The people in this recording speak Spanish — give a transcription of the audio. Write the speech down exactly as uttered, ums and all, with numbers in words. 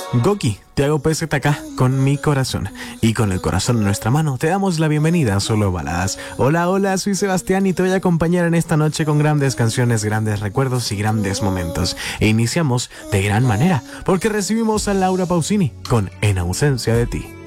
Goki, te hago P Z K con mi corazón. Y con el corazón en nuestra mano, te damos la bienvenida a Solo Baladas. Hola, hola, soy Sebastián y te voy a acompañar en esta noche con grandes canciones, grandes recuerdos y grandes momentos. E iniciamos de gran manera, porque recibimos a Laura Pausini con En ausencia de ti.